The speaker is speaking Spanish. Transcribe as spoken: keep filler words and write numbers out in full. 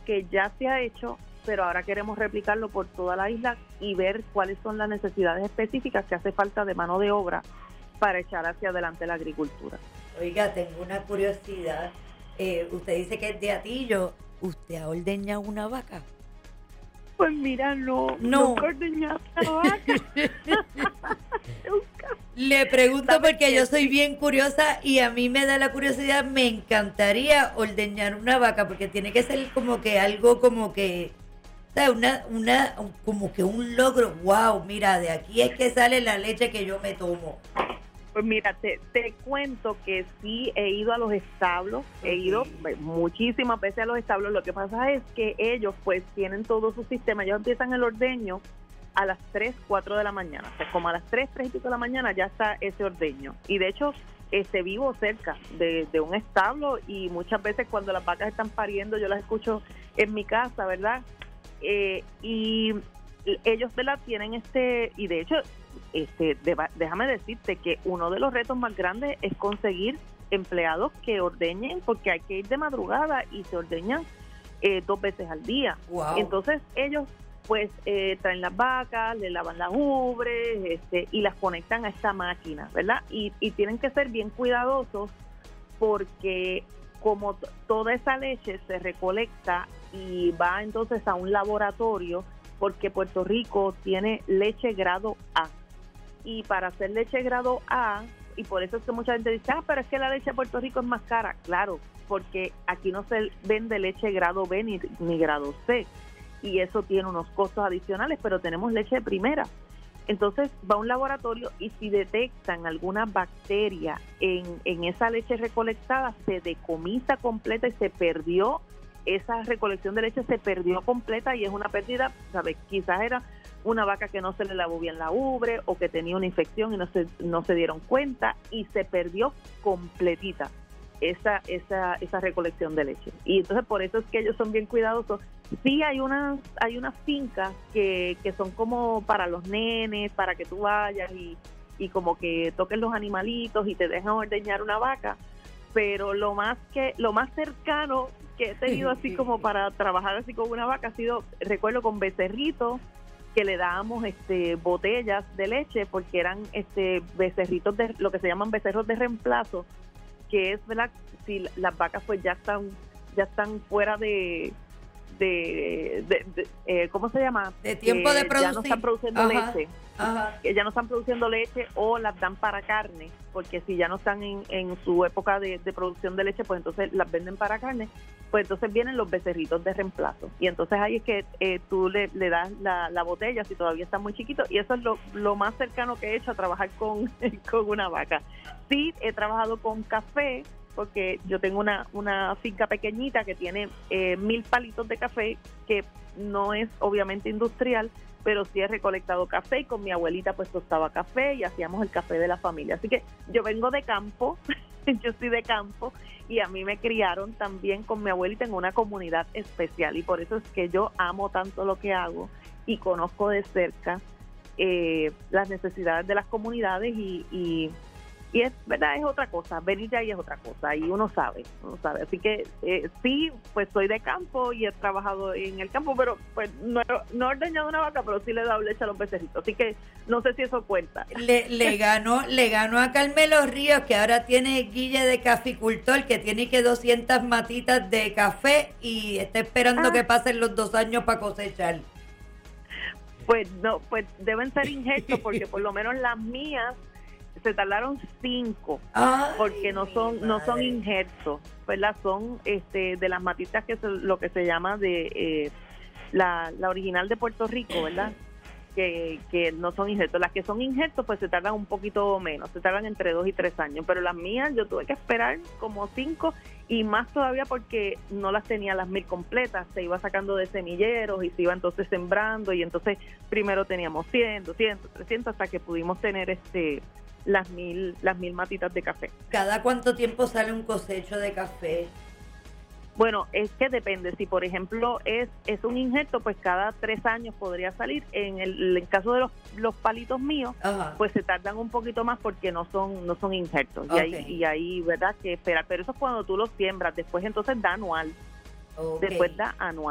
que ya se ha hecho, pero ahora queremos replicarlo por toda la isla y ver cuáles son las necesidades específicas que hace falta de mano de obra para echar hacia adelante la agricultura. Oiga, tengo una curiosidad. Eh, usted dice que es de Atillo. ¿Usted ha ordeñado una vaca? Pues mira, no, no, no he ordeñado una vaca. Le pregunto porque yo soy bien curiosa y a mí me da la curiosidad, me encantaría ordeñar una vaca porque tiene que ser como que algo como que, ¿sabes? Una, una, como que un logro, wow, mira, de aquí es que sale la leche que yo me tomo. Pues mira, te, te cuento que sí he ido a los establos, he ido muchísimas veces a los establos. Lo que pasa es que ellos pues tienen todo su sistema, ellos empiezan el ordeño a las tres, cuatro de la mañana, o sea, como a las tres, tres y pico de la mañana ya está ese ordeño. Y de hecho, este vivo cerca de, de un establo y muchas veces cuando las vacas están pariendo yo las escucho en mi casa, ¿verdad? Eh, y ellos, ¿verdad? Tienen este, y de hecho, este, de, déjame decirte que uno de los retos más grandes es conseguir empleados que ordeñen, porque hay que ir de madrugada y se ordeñan eh, dos veces al día. Wow. Entonces ellos pues eh, traen las vacas, le lavan las ubres este, y las conectan a esta máquina, ¿verdad? Y, y tienen que ser bien cuidadosos porque como t- toda esa leche se recolecta y va entonces a un laboratorio, porque Puerto Rico tiene leche grado A. Y para hacer leche grado A, y por eso es que mucha gente dice, ah, pero es que la leche de Puerto Rico es más cara. Claro, porque aquí no se vende leche grado B ni, ni grado C. Y eso tiene unos costos adicionales, pero tenemos leche de primera. Entonces va a un laboratorio y si detectan alguna bacteria en, en esa leche recolectada, se decomisa completa y se perdió, esa recolección de leche se perdió completa y es una pérdida, ¿sabes? Quizás era una vaca que no se le lavó bien la ubre o que tenía una infección y no se, no se dieron cuenta y se perdió completita esa, esa, esa recolección de leche. Y entonces por eso es que ellos son bien cuidadosos. Sí hay unas, hay unas fincas que, que son como para los nenes, para que tú vayas y, y como que toques los animalitos y te dejan ordeñar una vaca, pero lo más que, lo más cercano que he tenido así como para trabajar así con una vaca ha sido, recuerdo con becerritos, que le dábamos este botellas de leche porque eran este becerritos de lo que se llaman becerros de reemplazo, que es, ¿verdad? Si las vacas pues ya están ya están fuera de de, de, de eh, ¿cómo se llama? De tiempo que de producir. ya no están produciendo Ajá, leche, ajá. que ya no están produciendo leche o las dan para carne, porque si ya no están en, en su época de, de producción de leche, pues entonces las venden para carne, pues entonces vienen los becerritos de reemplazo y entonces ahí es que eh, tú le, le das la, la botella si todavía está muy chiquito y eso es lo, lo más cercano que he hecho a trabajar con, con una vaca. Sí, he trabajado con café, porque yo tengo una, una finca pequeñita que tiene eh, mil palitos de café, que no es obviamente industrial, pero sí he recolectado café y con mi abuelita pues tostaba café y hacíamos el café de la familia. Así que yo vengo de campo, yo soy de campo y a mí me criaron también con mi abuelita en una comunidad especial y por eso es que yo amo tanto lo que hago y conozco de cerca eh, las necesidades de las comunidades y, y Y es verdad, es otra cosa, venir de ahí es otra cosa y uno sabe, uno sabe. Así que eh, sí, pues soy de campo y he trabajado en el campo, pero pues no, no he ordeñado una vaca, pero sí le he dado leche a los pececitos. Así que no sé si eso cuenta. Le, le ganó le ganó a Carmelo Ríos, que ahora tiene guille de caficultor, que tiene que doscientas matitas de café y está esperando Ah. que pasen los dos años para cosechar. Pues no, pues deben ser injertos porque por lo menos las mías se tardaron cinco, Ay, porque no son no son madre. injertos, ¿verdad? Son este de las matitas que es lo que se llama de eh, la, la original de Puerto Rico, ¿verdad? Que, que no son injertos. Las que son injertos pues se tardan un poquito menos, se tardan entre dos y tres años, pero las mías yo tuve que esperar como cinco y más todavía porque no las tenía las mil completas, se iba sacando de semilleros y se iba entonces sembrando y entonces primero teníamos cien, doscientos, trescientos hasta que pudimos tener este las mil las mil matitas de café. ¿Cada cuánto tiempo sale un cosecho de café? Bueno, es que depende. Si por ejemplo es es un injerto, pues cada tres años podría salir. En el, en el caso de los, los palitos míos, Ajá. pues se tardan un poquito más porque no son no son injertos. Okay. Y ahí y ahí verdad que espera, pero eso es cuando tú los siembras. Después entonces da anual. Okay. Después da anual.